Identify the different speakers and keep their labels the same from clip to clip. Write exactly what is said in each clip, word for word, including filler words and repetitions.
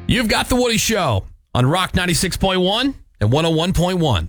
Speaker 1: You've got The Woody Show on Rock ninety-six point one and one oh one point one.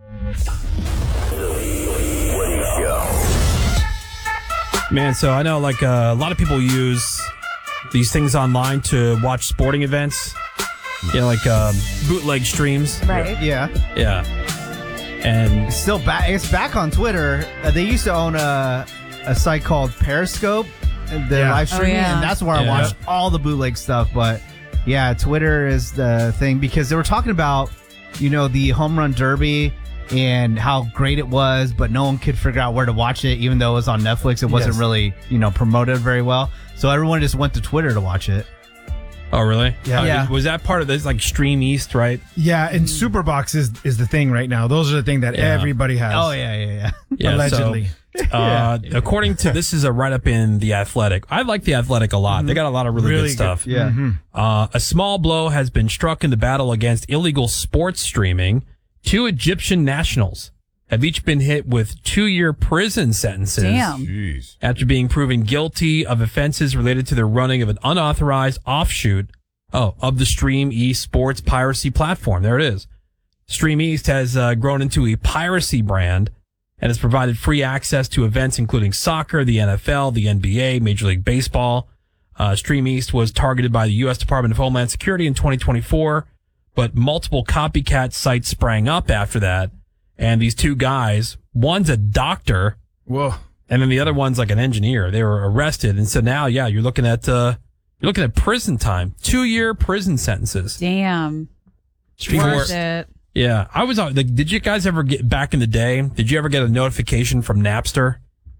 Speaker 1: Man, so I know like uh, a lot of people use these things online to watch sporting events. You know, like uh, bootleg streams.
Speaker 2: Right.
Speaker 3: Yeah.
Speaker 1: Yeah. And
Speaker 3: It's still back. It's back on Twitter. Uh, they used to own a a site called Periscope, the
Speaker 4: Yeah.
Speaker 3: live streaming,
Speaker 2: Oh, yeah.
Speaker 3: and that's where I
Speaker 1: Yeah.
Speaker 3: watched all the bootleg stuff. But yeah, Twitter is the thing because they were talking about, you know, the home run derby and how great it was, but no one could figure out where to watch it, even though it was on Netflix. It wasn't
Speaker 4: Yes.
Speaker 3: really, you know, promoted very well. So everyone just went to Twitter to watch it.
Speaker 1: oh, really?
Speaker 4: Yeah.
Speaker 1: Uh,
Speaker 3: Yeah.
Speaker 1: Was that part of this like Stream East, right?
Speaker 4: Yeah, and Superbox is, is the thing right now. Those are the thing that
Speaker 1: Yeah.
Speaker 4: everybody has.
Speaker 3: Oh yeah, yeah, yeah.
Speaker 1: Yeah.
Speaker 4: Allegedly.
Speaker 1: So, uh, according to this is a write up in The Athletic. I like The Athletic a lot. They got a lot of really,
Speaker 4: Really
Speaker 1: good stuff.
Speaker 4: good. Mm-hmm.
Speaker 3: Yeah.
Speaker 1: Uh, a small blow has been struck in the battle against illegal sports streaming. Two Egyptian nationals have each been hit with two-year prison sentences
Speaker 2: Damn.
Speaker 5: Jeez.
Speaker 1: after being proven guilty of offenses related to the running of an unauthorized offshoot oh, of the Stream East sports piracy platform. There it is. Stream East has uh, grown into a piracy brand and has provided free access to events including soccer, the N F L, the N B A, Major League Baseball. Uh, Stream East was targeted by the U S Department of Homeland Security in twenty twenty-four, but multiple copycat sites sprang up after that. And these two guys, one's a doctor,
Speaker 4: Whoa.
Speaker 1: and then the other one's like an engineer. They were arrested, and so now, yeah, you're looking at uh, you're looking at prison time, two year prison sentences.
Speaker 2: Damn.
Speaker 1: For-
Speaker 2: Worth it.
Speaker 1: yeah, I was on- like, did you guys ever get back in the day? Did you ever get a notification from Napster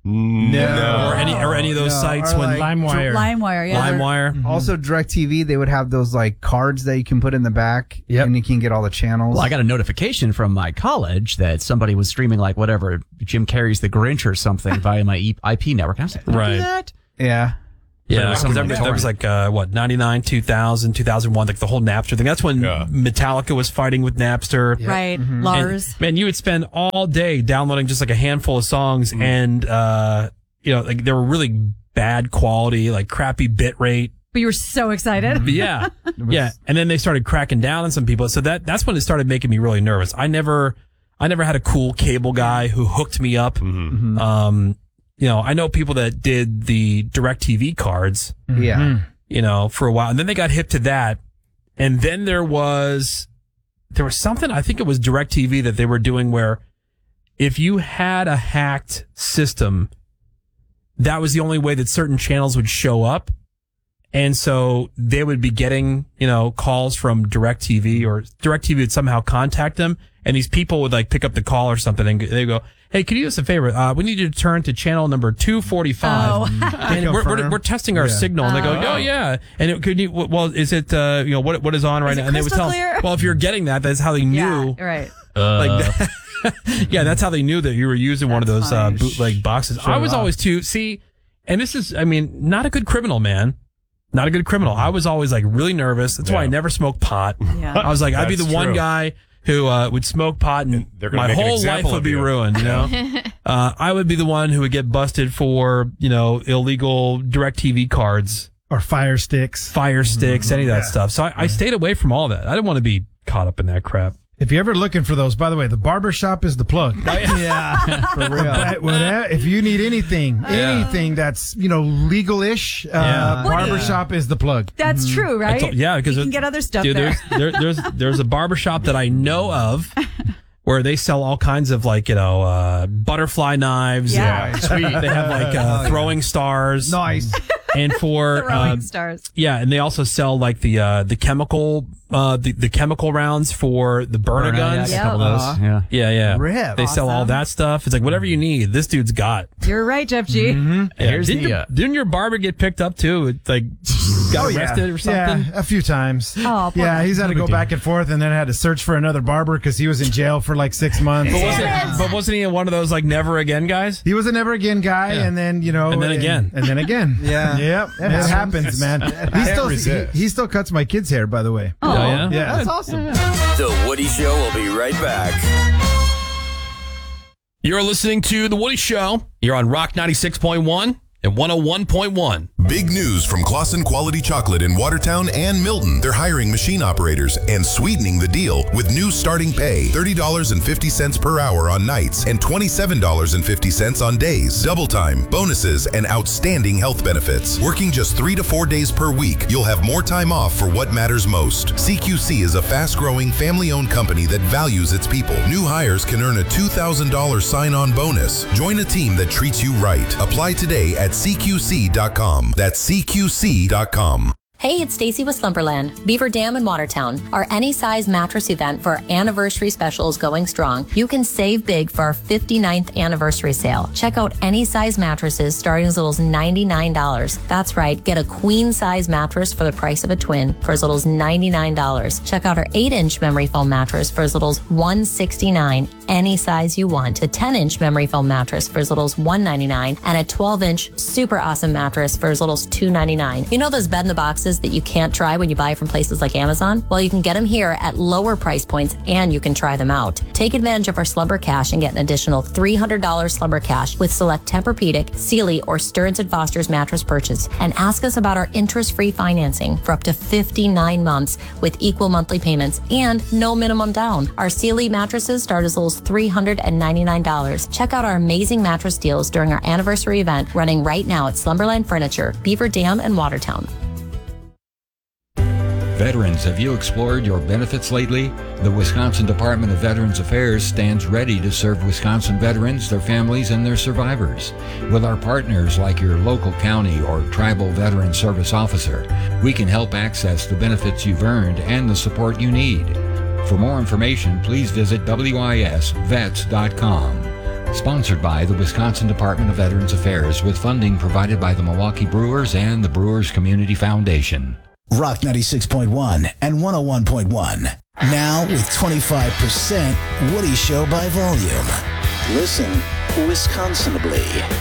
Speaker 3: No.
Speaker 1: or any or any of those
Speaker 3: No,
Speaker 1: sites
Speaker 3: or
Speaker 1: when
Speaker 3: like-
Speaker 4: LimeWire.
Speaker 2: LimeWire, yeah.
Speaker 1: LimeWire?
Speaker 3: Also, DirecTV, they would have those like cards that you can put in the back,
Speaker 4: Yep.
Speaker 3: and you can get all the channels.
Speaker 6: Well, I got a notification from my college that somebody was streaming like whatever Jim Carrey's The Grinch or something via my E- I P network. I was like, "Don't do
Speaker 1: Right.
Speaker 6: that?"
Speaker 3: yeah,
Speaker 1: Yeah,
Speaker 6: There was
Speaker 1: because
Speaker 6: something
Speaker 1: there,
Speaker 6: like
Speaker 1: there was like uh, what ninety-nine, two thousand, two thousand one, like the whole Napster thing. That's when
Speaker 5: Yeah.
Speaker 1: Metallica was fighting with Napster.
Speaker 2: Right.
Speaker 1: And,
Speaker 2: Lars.
Speaker 1: man, you would spend all day downloading just like a handful of songs, and uh, you know, like they were really bad quality, like crappy bit rate.
Speaker 2: But you were so excited.
Speaker 1: But yeah, yeah. And then they started cracking down on some people. So that that's when it started making me really nervous. I never, I never had a cool cable guy who hooked me up. Um, you know, I know people that did the DirecTV cards,
Speaker 3: yeah.
Speaker 1: you know, for a while, and then they got hip to that. And then there was, there was something, I think it was DirecTV that they were doing where if you had a hacked system, that was the only way that certain channels would show up. And so they would be getting, you know, calls from DirecTV, or DirecTV would somehow contact them. And these people would like pick up the call or something, and they go, "Hey, could you do us a favor? Uh, we need you to turn to channel number two forty-five.
Speaker 2: Oh.
Speaker 1: And we're, we're, we're testing our
Speaker 4: Yeah.
Speaker 1: signal." And they go, "Oh, yeah." And it, could you, well, is it, uh, you know, what, what is on right
Speaker 2: Is
Speaker 1: now?
Speaker 2: it
Speaker 1: And they would
Speaker 2: crystal
Speaker 1: tell,
Speaker 2: clear?
Speaker 1: well, if you're getting that, that's how they knew.
Speaker 2: Yeah, right.
Speaker 1: Like, that, yeah, that's how they knew that you were using one of
Speaker 2: That's
Speaker 1: those uh,
Speaker 2: funny.
Speaker 1: bootleg boxes.
Speaker 4: Shut
Speaker 1: I
Speaker 4: it
Speaker 1: was
Speaker 4: off.
Speaker 1: always too, see, and this is, I mean, not a good criminal, man. Not a good criminal. I was always like really nervous. That's why I
Speaker 5: Yeah.
Speaker 1: never smoked pot.
Speaker 2: Yeah.
Speaker 1: I was like, I'd be the
Speaker 5: That's
Speaker 1: one
Speaker 5: true.
Speaker 1: guy who uh, would smoke pot, and
Speaker 5: they're gonna
Speaker 1: my
Speaker 5: make an
Speaker 1: whole life
Speaker 5: example
Speaker 1: would
Speaker 5: of
Speaker 1: be
Speaker 5: you.
Speaker 1: ruined. You know, uh, I would be the one who would get busted for, you know, illegal DirecTV cards,
Speaker 4: Or Fire Sticks.
Speaker 1: Fire Sticks, any of that
Speaker 4: Yeah.
Speaker 1: stuff. So I, I stayed away from all that. I didn't want to be caught up in that crap.
Speaker 4: If you're ever looking for those, by the way, the barber shop is the plug.
Speaker 3: Yeah, for real.
Speaker 4: That- whatever- if you need anything, anything that's, you know, legal-ish, uh,
Speaker 1: Yeah.
Speaker 4: barber
Speaker 2: Woody.
Speaker 4: shop is the plug.
Speaker 2: That's true,
Speaker 1: I
Speaker 2: right?
Speaker 1: told- yeah, because
Speaker 2: you
Speaker 1: it-
Speaker 2: can get other stuff
Speaker 1: dude,
Speaker 2: there.
Speaker 1: There's, there, there's there's a barbershop that I know of where they sell all kinds of like, you know, uh, butterfly knives.
Speaker 2: Yeah.
Speaker 1: and Sweet. They have like uh, throwing stars.
Speaker 3: Nice.
Speaker 1: And for
Speaker 2: Throwing
Speaker 1: um,
Speaker 2: stars.
Speaker 1: yeah, and they also sell like the uh, the chemical uh, the the chemical rounds for the burner
Speaker 6: Burner, yeah,
Speaker 1: guns.
Speaker 6: a
Speaker 2: Yeah.
Speaker 6: couple of those.
Speaker 3: Uh-huh.
Speaker 6: Yeah.
Speaker 1: Yeah, yeah.
Speaker 3: Rip.
Speaker 1: They sell all
Speaker 2: Awesome.
Speaker 1: that stuff. It's like whatever you need, this dude's got.
Speaker 2: You're right, Jeff G.
Speaker 1: Yeah.
Speaker 6: Here's
Speaker 1: didn't,
Speaker 6: the,
Speaker 1: your,
Speaker 6: uh,
Speaker 1: didn't your barber get picked up too? It, like got
Speaker 4: Oh, yeah.
Speaker 1: arrested or something?
Speaker 4: Yeah, a few times.
Speaker 2: Oh, poor
Speaker 4: yeah,
Speaker 2: guy.
Speaker 4: he's had to
Speaker 1: No
Speaker 4: go
Speaker 1: big
Speaker 4: back and forth, and then had to search for another barber because he was in jail for like six months.
Speaker 1: But wasn't, but wasn't he one of those like never again guys?
Speaker 4: He was a never again guy,
Speaker 1: Yeah.
Speaker 4: and then you know,
Speaker 1: And then again.
Speaker 4: and then again.
Speaker 3: Yeah.
Speaker 4: yep,
Speaker 3: That
Speaker 4: it
Speaker 3: happens.
Speaker 4: happens, man. He still he,
Speaker 5: resist.
Speaker 4: he still cuts my kids' hair, by the way.
Speaker 2: Oh,
Speaker 1: yeah.
Speaker 4: Yeah.
Speaker 3: That's awesome.
Speaker 7: The Woody Show will be right back.
Speaker 1: You're listening to The Woody Show. You're on Rock ninety-six point one and one oh one point one.
Speaker 5: Big news from Clausen Quality Chocolate in Watertown and Milton. They're hiring machine operators and sweetening the deal with new starting pay, thirty dollars and fifty cents per hour on nights and twenty-seven dollars and fifty cents on days. Double time, bonuses, and outstanding health benefits. Working just three to four days per week, you'll have more time off for what matters most. C Q C is a fast-growing, family-owned company that values its people. New hires can earn a two thousand dollars sign-on bonus. Join a team that treats you right. Apply today at C Q C dot com. That's C Q C dot com.
Speaker 8: Hey, it's Stacy with Slumberland, Beaver Dam in Watertown. Our Any Size Mattress event for our anniversary special is going strong. You can save big for our fifty-ninth anniversary sale. Check out Any Size mattresses starting as little as ninety-nine dollars. That's right, get a queen size mattress for the price of a twin for as little as ninety-nine dollars. Check out our eight inch memory foam mattress for as little as one hundred sixty-nine dollars. Any size you want. A ten inch memory foam mattress for as little as one hundred ninety-nine dollars and a twelve inch super awesome mattress for as little as two hundred ninety-nine dollars. You know those bed in the boxes that you can't try when you buy from places like Amazon? Well, you can get them here at lower price points and you can try them out. Take advantage of our Slumber Cash and get an additional three hundred dollars Slumber Cash with select Tempur-Pedic, Sealy, or Stearns and Foster's mattress purchase. And ask us about our interest-free financing for up to fifty-nine months with equal monthly payments and no minimum down. Our Sealy mattresses start as low as three hundred ninety-nine dollars. Check out our amazing mattress deals during our anniversary event running right now at Slumberland Furniture, Beaver Dam, and Watertown.
Speaker 9: Veterans, have you explored your benefits lately? The Wisconsin Department of Veterans Affairs stands ready to serve Wisconsin veterans, their families, and their survivors. With our partners like your local county or tribal veteran service officer, we can help access the benefits you've earned and the support you need. For more information, please visit W I S vets dot com. Sponsored by the Wisconsin Department of Veterans Affairs with funding provided by the Milwaukee Brewers and the Brewers Community Foundation.
Speaker 10: Rock ninety-six point one and one oh one point one. Now with twenty-five percent Woody Show by volume. Listen Wisconsinably.